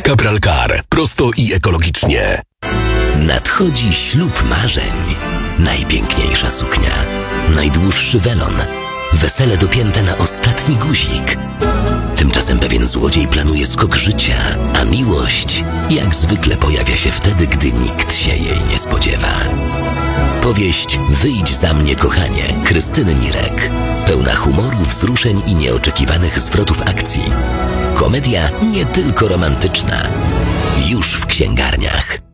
Cabral Car. Prosto i ekologicznie. Nadchodzi ślub marzeń. Najpiękniejsza suknia, najdłuższy welon, wesele dopięte na ostatni guzik. Tymczasem pewien złodziej planuje skok życia, a miłość jak zwykle pojawia się wtedy, gdy nikt się jej nie spodziewa. Powieść Wyjdź za mnie, kochanie, Krystyny Mirek. Pełna humoru, wzruszeń i nieoczekiwanych zwrotów akcji. Komedia nie tylko romantyczna. Już w księgarniach.